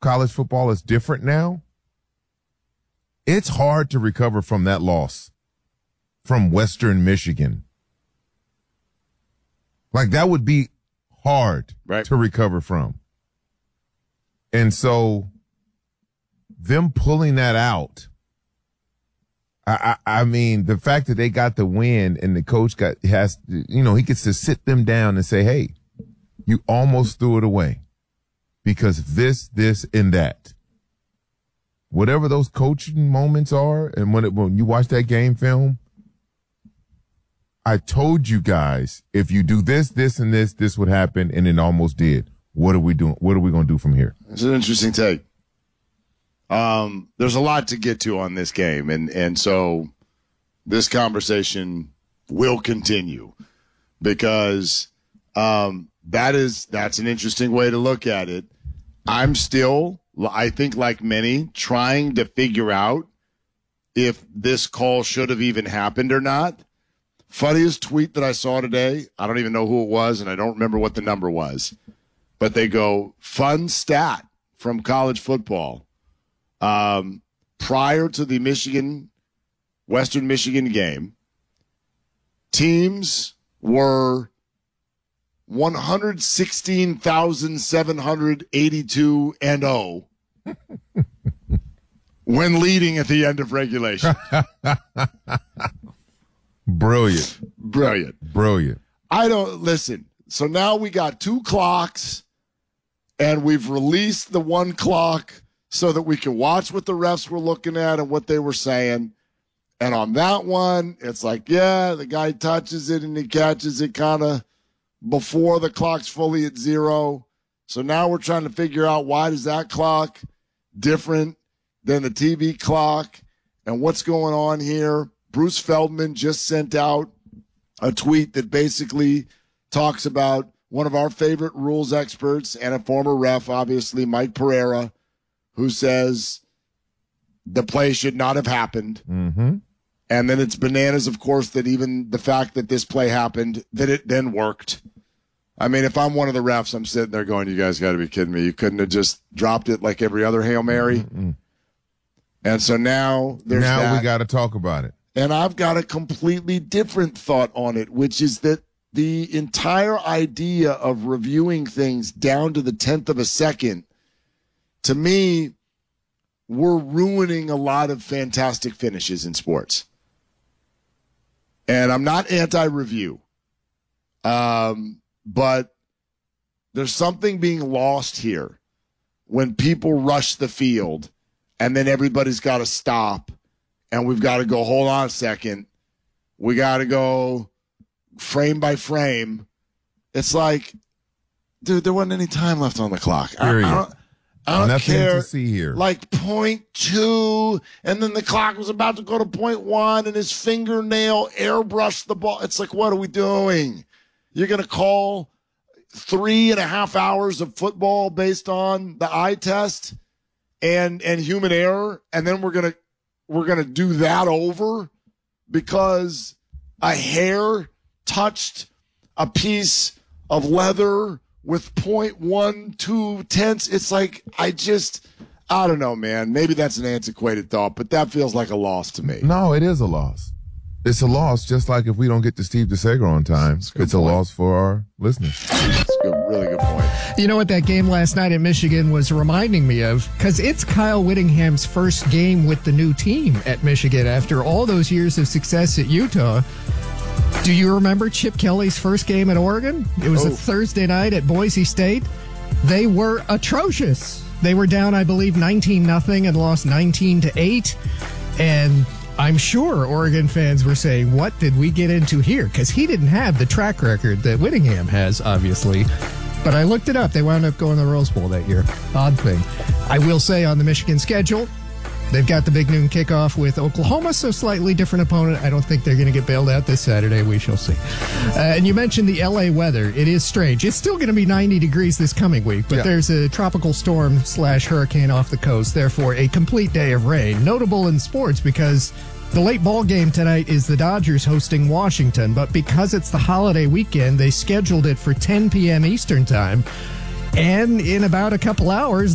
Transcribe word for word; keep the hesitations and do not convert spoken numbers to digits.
college football is different now, it's hard to recover from that loss from Western Michigan. Like, that would be hard right. to recover from. And so them pulling that out, I, I, I mean, the fact that they got the win and the coach got has, you know, he gets to sit them down and say, hey, you almost threw it away because of this, this, and that. Whatever those coaching moments are, and when it, when you watch that game film, I told you guys, if you do this, this, and this, this would happen, and it almost did. What are we doing? What are we going to do from here? It's an interesting take. Um, there's a lot to get to on this game, and, and so this conversation will continue because um, that is that's an interesting way to look at it. I'm still, I think like many, trying to figure out if this call should have even happened or not. Funniest tweet that I saw today, I don't even know who it was, and I don't remember what the number was, but they go, fun stat from college football. Um, prior to the Michigan, Western Michigan game, teams were one hundred sixteen thousand seven hundred eighty-two and oh when leading at the end of regulation. Brilliant. Brilliant. Brilliant. I don't listen. So now we got two clocks and we've released the one clock so that we can watch what the refs were looking at and what they were saying. And on that one, it's like, yeah, the guy touches it and he catches it kind of before the clock's fully at zero. So now we're trying to figure out why is that clock different than the T V clock and what's going on here. Bruce Feldman just sent out a tweet that basically talks about one of our favorite rules experts and a former ref, obviously, Mike Pereira, who says the play should not have happened. Mm-hmm. And then it's bananas, of course, that even the fact that this play happened, that it then worked. I mean, if I'm one of the refs, I'm sitting there going, you guys got to be kidding me. You couldn't have just dropped it like every other Hail Mary. Mm-mm. And so now there's Now that. we got to talk about it. And I've got a completely different thought on it, which is that the entire idea of reviewing things down to the tenth of a second, to me, we're ruining a lot of fantastic finishes in sports. And I'm not anti-review, um, but there's something being lost here when people rush the field and then everybody's got to stop. And we've got to go, hold on a second. We got to go frame by frame. It's like, dude, there wasn't any time left on the clock. Period. I, I don't, I don't Nothing care. to see here. Like point two, and then the clock was about to go to point one, and his fingernail airbrushed the ball. It's like, what are we doing? You're going to call three and a half hours of football based on the eye test and and human error, and then we're going to We're going to do that over because a hair touched a piece of leather with point one two tenths. It's like, I just, I don't know, man. Maybe that's an antiquated thought, but that feels like a loss to me. No, it is a loss. It's a loss, just like if we don't get to Steve DeSager on time. A it's point. a loss for our listeners. That's a good, really good point. You know what that game last night in Michigan was reminding me of? Because it's Kyle Whittingham's first game with the new team at Michigan after all those years of success at Utah. Do you remember Chip Kelly's first game at Oregon? It was oh. a Thursday night at Boise State. They were atrocious. They were down, I believe, nineteen nothing and lost nineteen to eight. And I'm sure Oregon fans were saying, what did we get into here? Because he didn't have the track record that Whittingham has, obviously. But I looked it up. They wound up going to the Rose Bowl that year. Odd thing. I will say on the Michigan schedule, they've got the big noon kickoff with Oklahoma, so slightly different opponent. I don't think they're going to get bailed out this Saturday. We shall see. Uh, and you mentioned the L A weather. It is strange. It's still going to be ninety degrees this coming week, but yeah. There's a tropical storm slash hurricane off the coast. Therefore, a complete day of rain. Notable in sports because the late ball game tonight is the Dodgers hosting Washington, but because it's the holiday weekend, they scheduled it for ten p.m. Eastern time. And in about a couple hours,